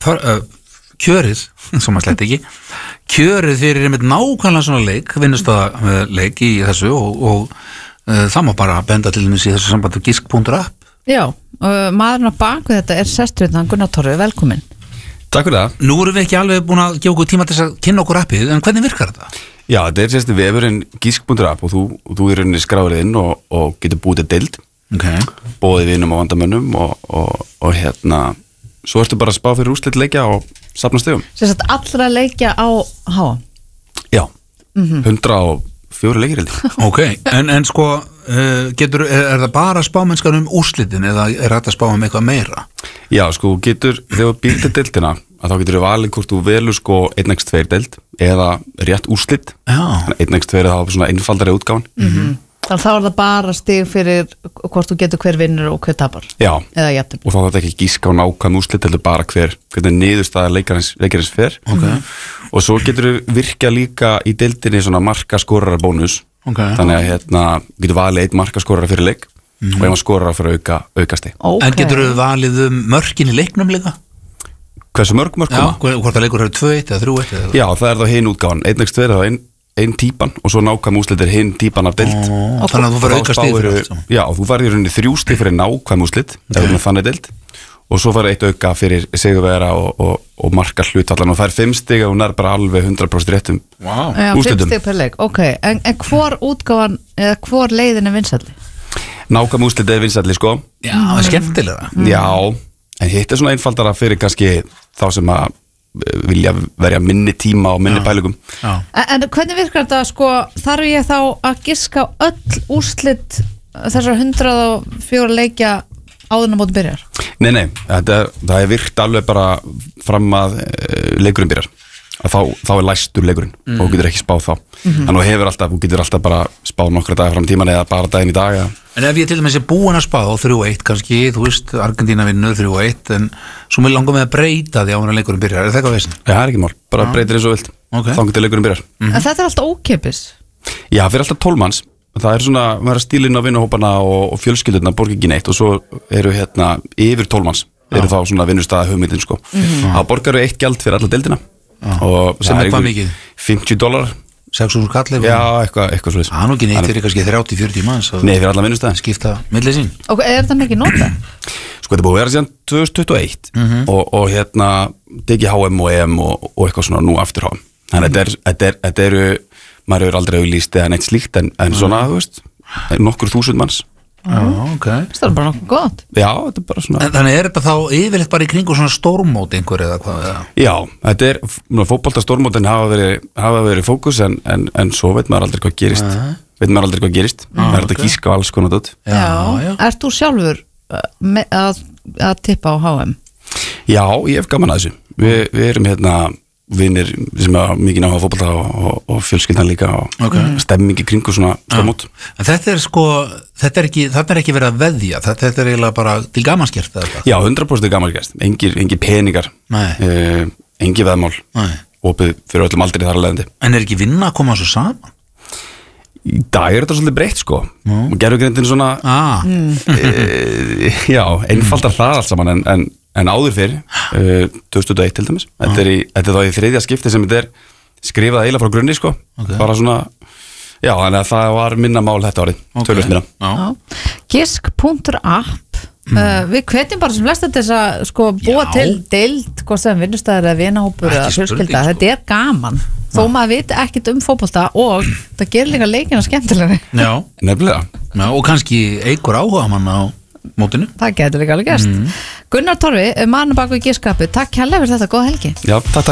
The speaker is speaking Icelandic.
kjörið, sem maður slett ekki kjörið fyrir einmitt nákvæmlega svona leik, vinnustaðaleik í þessu og það má bara benda til dæmis í þessu sambandi gisk.app. Já, maðurinn á baku þetta sesturinn Gunnar Torfi, velkomin. Takk fyrir það. Nú erum við ekki alveg búin að gefa okkur tíma til þess að kynna okkur appið, en hvernig virkar þetta? Já, þetta sérstu vefurinn gisk.app og þú í rauninni skráir inn og getur búið til deild. Bóðið vinum og vandamönnum og svo ertu bara að spá fyrir úrslit leikja og safna stigum. Sérst allra leikja á HM? Já, 104 leikir held ég. Ok, en sko er það bara spámennskan úrslitin eða er þetta spá eitthvað meira? Já, sko, þegar þú býr til deildina að þá getur þú valið hvort þú velur sko 1x2 deild eða rétt úrslit. Já. 1x2 er þá svona einfaldari útgáfan. Þannig þá er það bara stig fyrir hvort þú getur hver vinnur og hver tapar. Já, eða jafntefli. Og þá þetta ekki gíska á nákvæm úrslit heldur bara hvernig niðurstaða leikarins fer. Og svo getur þú virkja líka í deildinni svona markaskorara bónus. Þannig að getur valið 1 markaskorara fyrir leik og ef hann skorar fyrir auka stig. En getur þú valið mörkin í leiknum líka? Hversu mörg koma? Já, hvort að leikur er 2-1 eða 3-1 eða? Já, það er þá hinn útgáfan 1x2 er þá ein típan og svo nákvæm úrslit er hinn típan af deild. Þannig að þú fær auka stig fyrir allt saman. Já, þú fær í rauninni 3 stig fyrir nákvæm úrslit ef þú með þannig deild og svo fær 1 auka fyrir sigurvegara og marka hlutfallan og fær 5 stig og hún er bara alveg 100% réttum úrslitum. 5 stig per leik, ok. En hvor útgáfan eða hvor leiðin er vinsælli? Nákvæm úrslit er vinsælli, sko. Já, það er skemmtilega. Já, en hitt er svona einfaldara fyrir kannski þá sem að vilja verja minni tíma og minni pælugum. En hvernig virkar þetta, sko, þarf ég þá að giska öll úrslit þessar 104 leikja áður en móti byrjar? Nei, það er virkt alveg bara fram að leikurinn byrjar. Þá er læstur leikurinn og þú getur ekki spáð þá. Þannig þú getur alltaf bara spáð nokkra dagar fram tíman eða bara daginn í dag. En ef ég til dæmis búin að spá á 3-1 kannski, þú veist, Argentína vinnur 3-1 en svo mér langar með að breyta því áður en leikurinn byrjar, er það eitthvað veginn? Já, það er ekki mál, bara breytir eins og vilt þá getur leikurinn byrjar. En þetta er alltaf ókeypis? Já, fyrir alltaf 12 manns. Það er svona, maður er stílinn á vinnuhópana og fjölskyldurna borgi ekki neitt og svo eru yfir 12 manns eru þá svona vinnustaða hugmyndin, sko. Þá borgar við 1 gjald fyrir alla deildina og sem er hvað mikið? $50 6.000 kall? Já, eitthvað svolítið. Það er nú ekki neitt fyrir kannski 30-40 manns. Nei, fyrir alla vinnustæðin. Skipta milli sín. Og er þetta mikið notað? Sko, þetta búið að vera síðan 2021 og tekið HM og EM og eitthvað svona nú aftur HM. Þannig að þetta eru, maður hefur aldrei auglýst eða neitt slíkt en svona, þú veist, nokkur þúsund manns. Já, ok. Það er bara nokkuð gott. Já, þetta er bara svona. En þannig er þetta þá yfirleitt bara í kringu svona stórmót einhver eða hvað? Já, þetta er, fótboltastórmótin hafa verið fókus en svo veit maður aldrei hvað gerist. Það er þetta gíska á alls konar dót. Já. Ert þú sjálfur að tippa á HM? Já, ég hef gaman að þessu. Við erum vinir sem hafa mikið náða fótbolta og fjölskyldan líka og stemming í kringu svona stórmót. En þetta er sko, þetta er ekki verið að veðja, þetta er eiginlega bara til gamanskert eða eitthvað? Já, 100% gamanskert, engir peningar, engin veðmál, opið fyrir öllum aldrei þar að leiðandi. En er ekki vinna að koma svo saman? Í dag er þetta svolítið breytt, sko, og gerfugrindin svona, já, einfaldar það allt saman en áður fyrir 2001 til dæmis þetta er þá í 3. skipti sem þetta er skrifað eiginlega frá grunni, sko bara svona, já, þannig að það var minna mál þetta árið, tölvöld minna. Gisk.app við hvetjum bara sem flest til þess að sko búa til deild, hvað sem vinnustæðar eða vinahópur eða fjölskylda, þetta er gaman þó maður viti ekkert fótbolta og það gerir líka leikina skemmtilegri. Já, nefnilega. Já, og kannski einhver áhuga mann á mótinu. Það getur líka alveg gerst. Gunnar Torfi, mann bak við Gisk.app, takk hérlega fyrir þetta, góða helgi. Já, takk.